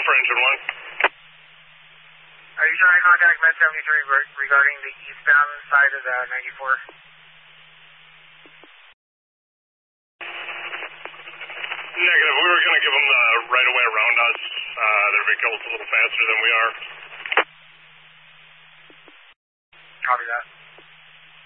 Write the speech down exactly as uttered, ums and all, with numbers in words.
for engine one. Are you trying to contact Med seventy-three regarding the eastbound side of the ninety-four? Negative. We were going to give them the right of way around us. Uh, their vehicle's a little faster than we are. Copy that.